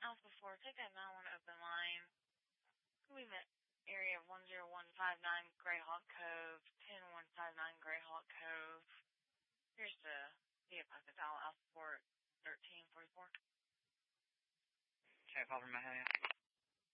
Alpha 4, take that 91 open line. Leave it area 10159 Greyhawk Cove, 10159 Greyhawk Cove. Here's the Apache dial Alpha 4 1344. Okay, call from Mahalia.